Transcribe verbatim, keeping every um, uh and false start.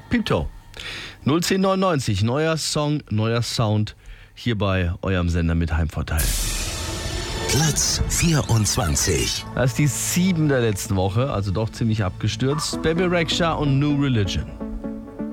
Pinto. null zehn neunundneunzig, neuer Song, neuer Sound hier bei eurem Sender mit Heimvorteil. Platz vierundzwanzig. Das ist die sieben der letzten Woche, also doch ziemlich abgestürzt. Bebe Rexha und New Religion.